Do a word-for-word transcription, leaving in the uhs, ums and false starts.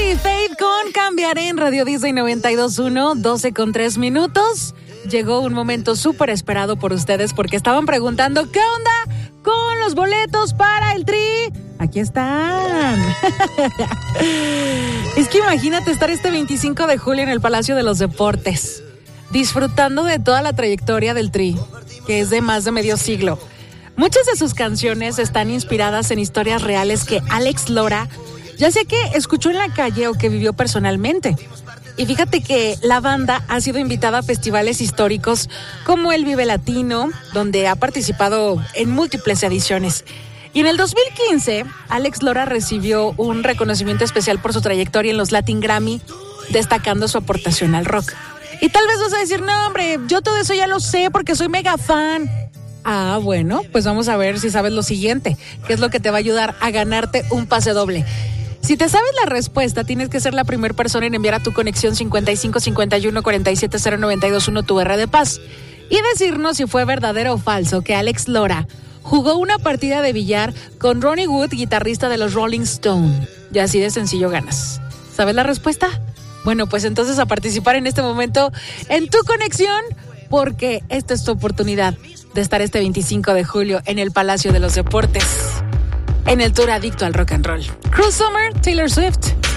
Tri, Faith con Cambiaré en Radio Disney noventa y dos punto uno, doce con tres minutos. Llegó un momento súper esperado por ustedes porque estaban preguntando ¿qué onda con los boletos para el Tri? Aquí están. Es que imagínate estar este veinticinco de julio en el Palacio de los Deportes, disfrutando de toda la trayectoria del Tri, que es de más de medio siglo. Muchas de sus canciones están inspiradas en historias reales que Alex Lora, ya sea que escuchó en la calle o que vivió personalmente. Y fíjate que la banda ha sido invitada a festivales históricos como el Vive Latino, donde ha participado en múltiples ediciones. Y en el dos mil quince, Alex Lora recibió un reconocimiento especial por su trayectoria en los Latin Grammy, destacando su aportación al rock. Y tal vez vas a decir, no hombre, yo todo eso ya lo sé porque soy mega fan. Ah, bueno, pues vamos a ver si sabes lo siguiente, que es lo que te va a ayudar a ganarte un pase doble. Si te sabes la respuesta, tienes que ser la primera persona en enviar a tu conexión cincuenta y cinco cincuenta y uno cuarenta y siete cero noventa y dos uno tu R de paz y decirnos si fue verdadero o falso que Alex Lora jugó una partida de billar con Ronnie Wood, guitarrista de los Rolling Stones. Y así de sencillo ganas. ¿Sabes la respuesta? Bueno, pues entonces a participar en este momento en tu conexión, porque esta es tu oportunidad de estar este veinticinco de julio en el Palacio de los Deportes, en el tour Adicto al Rock and Roll. Cruel Summer, Taylor Swift.